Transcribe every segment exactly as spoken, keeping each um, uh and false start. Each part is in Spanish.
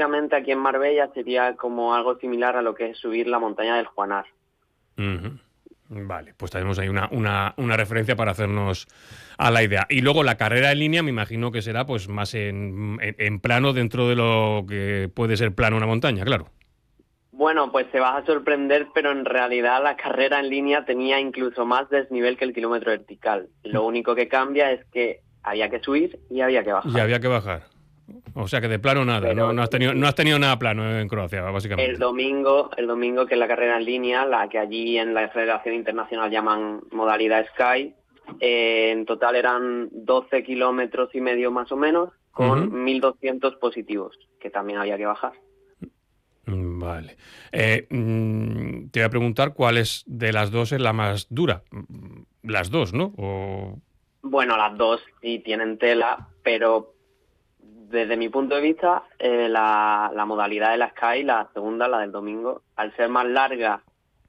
básicamente aquí en Marbella sería como algo similar a lo que es subir la montaña del Juanar. Uh-huh. Vale, pues tenemos ahí una, una, una referencia para hacernos a la idea. Y luego la carrera en línea me imagino que será pues más en, en, en plano dentro de lo que puede ser plano una montaña, claro. Bueno, pues te vas a sorprender, pero en realidad la carrera en línea tenía incluso más desnivel que el kilómetro vertical. Lo único que cambia es que había que subir y había que bajar. Y había que bajar. O sea que de plano nada, Pero no, no, has tenido, no has tenido nada plano en Croacia, básicamente. El domingo, el domingo que es la carrera en línea, la que allí en la Federación Internacional llaman modalidad Sky, eh, en total eran doce kilómetros y medio más o menos, con uh-huh. mil doscientos positivos, que también había que bajar. Vale. Eh, te voy a preguntar cuál es de las dos es la más dura. Las dos, ¿no? O... Bueno, las dos sí tienen tela, pero desde mi punto de vista, eh, la, la modalidad de la Sky, la segunda, la del domingo, al ser más larga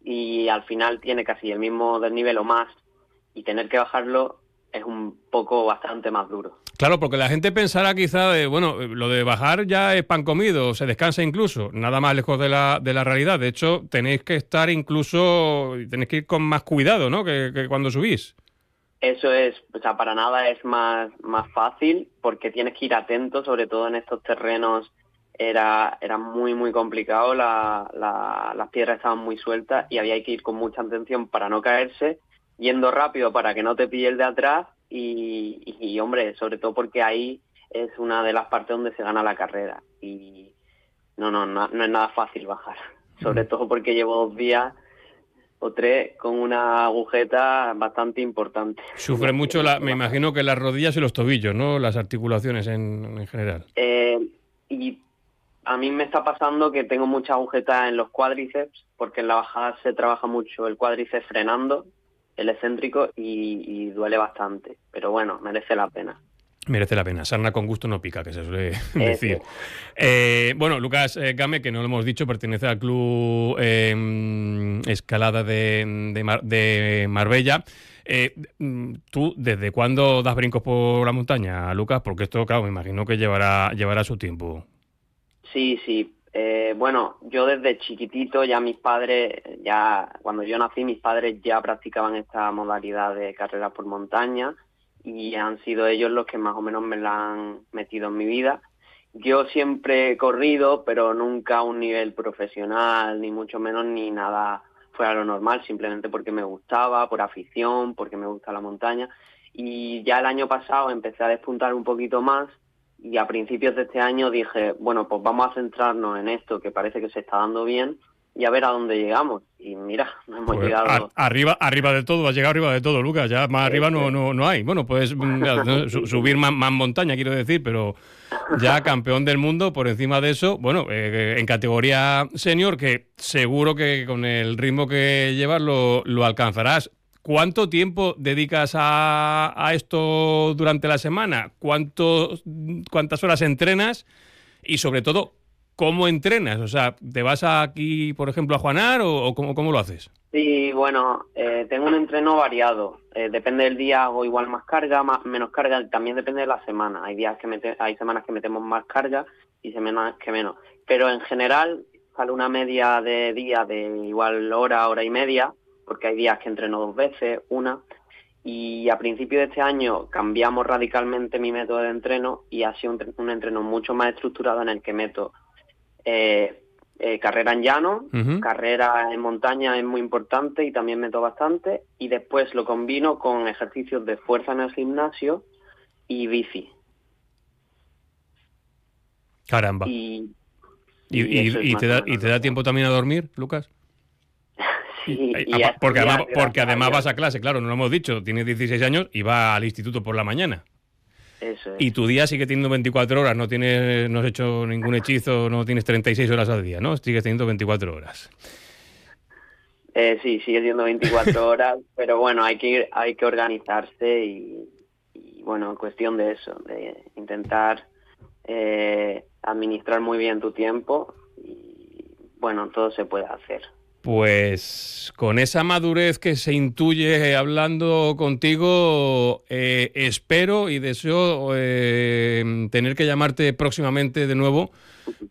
y al final tiene casi el mismo desnivel o más, y tener que bajarlo es un poco bastante más duro. Claro, porque la gente pensará quizá, de, bueno, lo de bajar ya es pan comido, se descansa incluso, nada más lejos de la, de la realidad. De hecho, tenéis que estar incluso, tenéis que ir con más cuidado, ¿no?, que, que cuando subís. Eso es, o sea, para nada es más, más fácil, porque tienes que ir atento, sobre todo en estos terrenos era, era muy, muy complicado, la, la, las piedras estaban muy sueltas y había que ir con mucha atención para no caerse, yendo rápido para que no te pille el de atrás y, y, y, hombre, sobre todo porque ahí es una de las partes donde se gana la carrera y no, no, no, no es nada fácil bajar, sobre todo porque llevo dos días o tres con una agujeta bastante importante. Sufre mucho, la, me imagino que las rodillas y los tobillos, ¿no? Las articulaciones en, en general. Eh, y a mí me está pasando que tengo mucha agujeta en los cuádriceps, porque en la bajada se trabaja mucho el cuádriceps frenando, el excéntrico, y, y duele bastante. Pero bueno, merece la pena. Merece la pena. Sarna con gusto no pica, que se suele decir. Eh, bueno, Lucas eh, Game, que no lo hemos dicho, pertenece al club eh, Escalada de, de, Mar, de Marbella. Eh, ¿Tú desde cuándo das brincos por la montaña, Lucas? Porque esto, claro, me imagino que llevará, llevará su tiempo. Sí, sí. Eh, bueno, yo desde chiquitito ya mis padres, ya cuando yo nací, mis padres ya practicaban esta modalidad de carreras por montaña, y han sido ellos los que más o menos me la han metido en mi vida. Yo siempre he corrido, pero nunca a un nivel profesional, ni mucho menos, ni nada fuera de lo normal, simplemente porque me gustaba, por afición, porque me gusta la montaña. Y ya el año pasado empecé a despuntar un poquito más, y a principios de este año dije, bueno, pues vamos a centrarnos en esto, que parece que se está dando bien, y a ver a dónde llegamos. Y mira, no hemos pues llegado... A, arriba arriba de todo, has llegado arriba de todo, Lucas. Ya más arriba no, no, no hay. Bueno, puedes subir más, más montaña, quiero decir, pero ya campeón del mundo por encima de eso. Bueno, eh, en categoría senior, que seguro que con el ritmo que llevas lo, lo alcanzarás. ¿Cuánto tiempo dedicas a, a esto durante la semana? ¿Cuánto, ¿Cuántas horas entrenas? Y sobre todo, ¿cómo entrenas? O sea, ¿te vas aquí, por ejemplo, a Juanar o, o cómo, cómo lo haces? Sí, bueno, eh, tengo un entreno variado. Eh, depende del día, hago igual más carga, más, menos carga. También depende de la semana. Hay días que mete, hay semanas que metemos más carga y semanas que menos. Pero en general sale una media de día de igual hora, hora y media, porque hay días que entreno dos veces, una. Y a principio de este año cambiamos radicalmente mi método de entreno y ha sido un, un entreno mucho más estructurado en el que meto eh, eh, carrera en llano, uh-huh. carrera en montaña es muy importante y también meto bastante, y después lo combino con ejercicios de fuerza en el gimnasio y bici. Caramba. Y, ¿Y, y, y, y, te, da, ¿y te da tiempo también a dormir, Lucas? Sí, y, y porque además, porque además vas a clase, claro, no lo hemos dicho, tienes dieciséis años y vas al instituto por la mañana. Eso es. Y tu día sigue teniendo veinticuatro horas, no tienes, no has hecho ningún hechizo, no tienes treinta y seis horas al día, ¿no? Sigues teniendo veinticuatro horas. Eh, sí, sigue siendo veinticuatro horas, pero bueno, hay que ir, hay que organizarse y, y bueno, cuestión de eso, de intentar eh, administrar muy bien tu tiempo y bueno, todo se puede hacer. Pues con esa madurez que se intuye hablando contigo, eh, espero y deseo eh, tener que llamarte próximamente de nuevo